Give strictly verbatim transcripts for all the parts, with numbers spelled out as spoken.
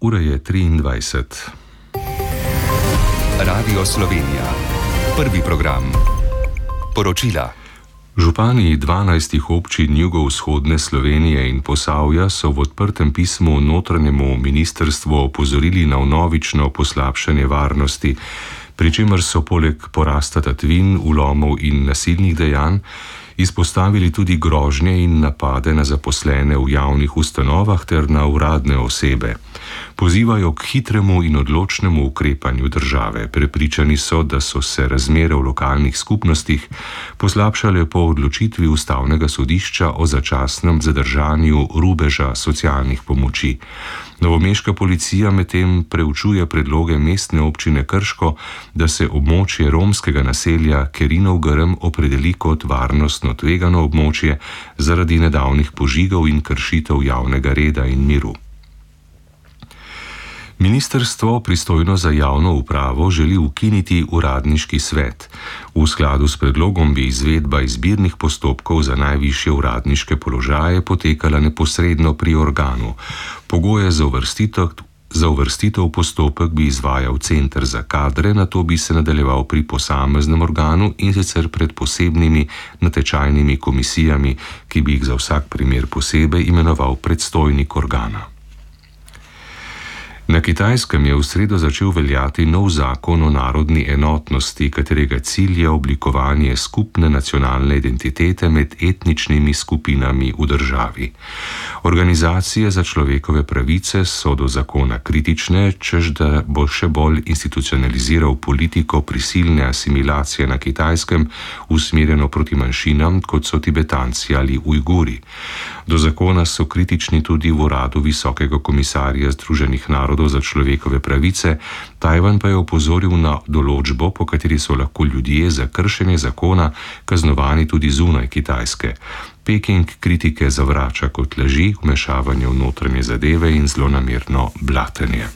Ura je triindvajset. Radio Slovenija. Prvi program. Poročila. Župani dvanajstih občin jugovzhodne Slovenije in Posavja so v odprtem pismu notranjemu ministrstvu opozorili na vnovično poslabšanje varnosti, pri čemer so poleg porasta tatvin, vlomov in nasilnih dejanj izpostavili tudi grožnje in napade na zaposlene v javnih ustanovah ter na uradne osebe. Pozivajo k hitremu in odločnemu ukrepanju države. Prepričani so, da so se razmere v lokalnih skupnostih poslabšale po odločitvi Ustavnega sodišča o začasnem zadržanju rubeža socialnih pomoči. Novomeška policija medtem preučuje predloge mestne občine Krško, da se območje romskega naselja Kerinov Grm opredeli kot varnostno tvegano območje zaradi nedavnih požigov in kršitev javnega reda in miru. Ministrstvo, pristojno za javno upravo, želi ukiniti uradniški svet. V skladu s predlogom bi izvedba izbirnih postopkov za najvišje uradniške položaje potekala neposredno pri organu. Pogoje za uvrstitev, za uvrstitev postopek bi izvajal center za kadre, nato bi se nadaljeval pri posameznem organu in sicer pred posebnimi natečajnimi komisijami, ki bi jih za vsak primer posebej imenoval predstojnik organa. Na Kitajskem je v sredo začel veljati nov zakon o narodni enotnosti, katerega cilj je oblikovanje skupne nacionalne identitete med etničnimi skupinami v državi. Organizacije za človekove pravice so do zakona kritične, čež da bo še bolj institucionaliziral politiko prisilne asimilacije na Kitajskem, usmerjeno proti manjšinam, kot so Tibetanci ali Ujguri. Do zakona so kritični tudi v uradu Visokega komisarja Združenih narodov za človekove pravice. Tajvan pa je opozoril na določbo, po kateri so lahko ljudje za kršenje zakona kaznovani tudi zunaj Kitajske. Peking kritike zavrača kot laži, vmešavanje v notranje zadeve in zlonamerno blatenje.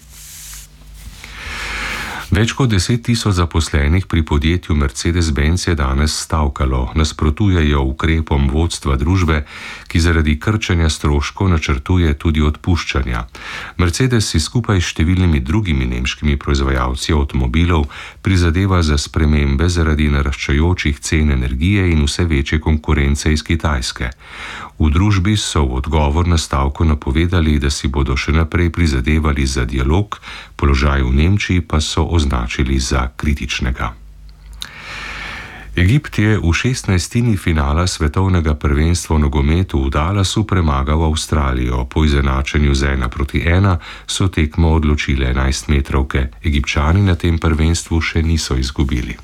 Več kot deset tisoč zaposlenih pri podjetju Mercedes-Benz je danes stavkalo. Nasprotujejo ukrepom vodstva družbe, ki zaradi krčenja stroškov načrtuje tudi odpuščanja. Mercedes si skupaj s številnimi drugimi nemškimi proizvajalci avtomobilov prizadeva za spremembe zaradi naraščajočih cen energije in vse večje konkurence iz Kitajske. V družbi so v odgovor na stavko napovedali, da si bodo še naprej prizadevali za dialog, položaj v Nemčiji pa so označili za kritičnega. Egipt je v šestnajstini finala svetovnega prvenstva v nogometu v Dallasu premagal Avstralijo. Po izenačenju z ena proti ena so tekmo odločile enajstmetrovke. Egipčani na tem prvenstvu še niso izgubili.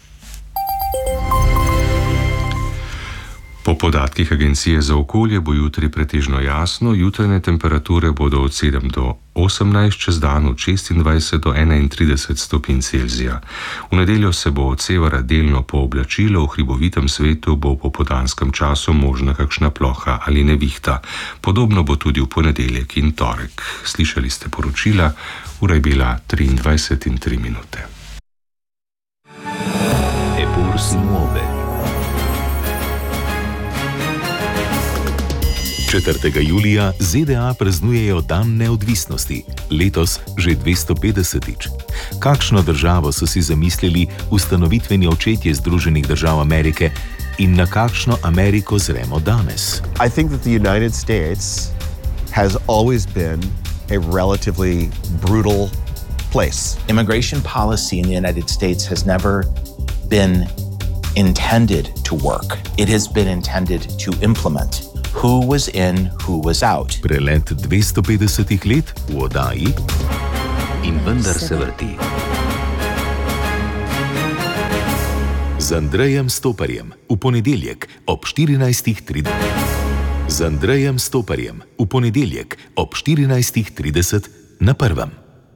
Po podatkih Agencije za okolje bo jutri pretežno jasno, jutranje temperature bodo od sedem do osemnajst, čez dan od šestindvajset do enaintrideset stopinj Celzija. V nedeljo se bo od severa delno pooblačilo, v hribovitem svetu bo po popoldanskem času možna kakšna ploha ali nevihta. Podobno bo tudi v ponedeljek in torek. Slišali ste poročila, ura je bila triindvajset in tri minute. Eppur si muove. četrtega julija Z D A praznujejo dan neodvisnosti, letos že dvestopetdesetič. Kakšno državo so si zamislili ustanovitveni očetje Združenih držav Amerike in na kakšno Ameriko zremo danes? I think that the United States has always been a relatively brutal place. Immigration policy in the United States has never been intended to work. It has been intended to implement. Who was in, who was out. Prelet dvestopetdesetih let v oddaji In vendar se vrti. Z Andrejem Stoparjem v ponedeljek ob štirinajstih trideset. Z Andrejem Stoparjem v ponedeljek ob štirinajstih trideset na Prvem.